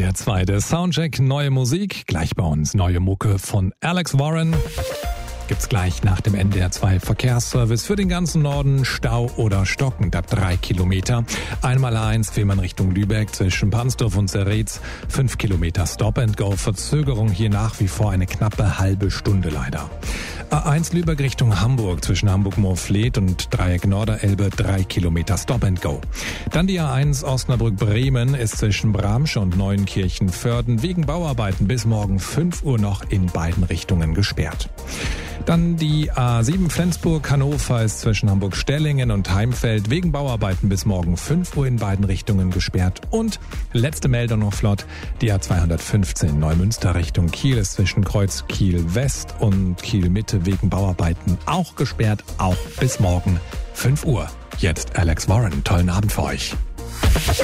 NDR 2, der Soundcheck, neue Musik. Gleich bei uns neue Mucke von Alex Warren. Gibt's gleich nach dem NDR 2 Verkehrsservice für den ganzen Norden. Stau oder stockend ab 3 Kilometer. Einmal-1 Fehmarn Richtung Lübeck zwischen Pansdorf und Zeretz. 5 Kilometer Stop and Go. Verzögerung hier nach wie vor eine knappe halbe Stunde leider. A1 Lübeck Richtung Hamburg zwischen Hamburg-Moorfleet und Dreieck Norderelbe 3 Kilometer Stop and Go. Dann die A1 Osnabrück-Bremen ist zwischen Bramsch und Neuenkirchen-Vörden wegen Bauarbeiten bis morgen 5 Uhr noch in beiden Richtungen gesperrt. Dann die A7 Flensburg-Hannover ist zwischen Hamburg-Stellingen und Heimfeld wegen Bauarbeiten bis morgen 5 Uhr in beiden Richtungen gesperrt. Und letzte Meldung noch flott, die A215 Neumünster Richtung Kiel ist zwischen Kreuz Kiel-West und Kiel-Mitte wegen Bauarbeiten auch gesperrt, auch bis morgen 5 Uhr. Jetzt Alex Warren, tollen Abend für euch.